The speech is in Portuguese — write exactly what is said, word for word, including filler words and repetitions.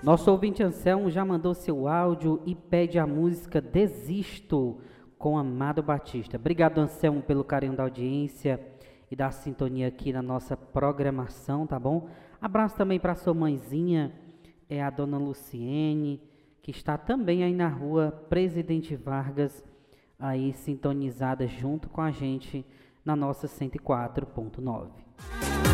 Nosso ouvinte Anselmo já mandou seu áudio e pede a música Desisto com Amado Batista. Obrigado, Anselmo, pelo carinho da audiência e da sintonia aqui na nossa programação, tá bom? Abraço também para sua mãezinha, é a dona Luciene, que está também aí na rua Presidente Vargas, aí sintonizada junto com a gente na nossa cento e quatro ponto nove.